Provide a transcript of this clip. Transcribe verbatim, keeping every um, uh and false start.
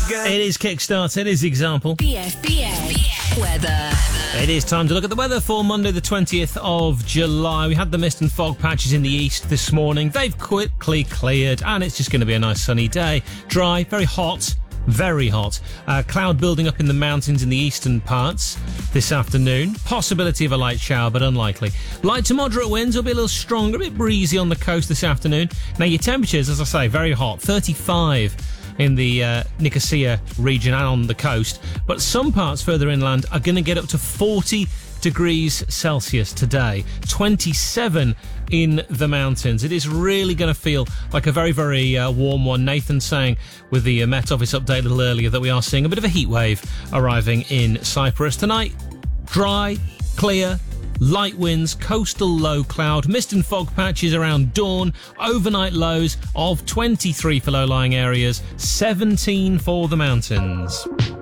It is Kickstart, it is Example. B F B A weather. It is time to look at the weather for Monday the twentieth of July. We had the mist and fog patches in the east this morning. They've quickly cleared and it's just going to be a nice sunny day. Dry, very hot. Very hot. Uh, cloud building up in the mountains in the eastern parts this afternoon. Possibility of a light shower, but unlikely. Light to moderate winds will be a little stronger, a bit breezy on the coast this afternoon. Now, your temperatures, as I say, very hot. thirty-five in the uh, Nicosia region and on the coast. But some parts further inland are going to get up to forty degrees Celsius today. twenty-seven in the mountains. It is really going to feel like a very, very uh, warm one. Nathan saying with the uh, Met Office update a little earlier that we are seeing a bit of a heat wave arriving in Cyprus tonight. Dry, clear, light winds, coastal low cloud, mist and fog patches around dawn, overnight lows of twenty-three for low-lying areas, seventeen for the mountains.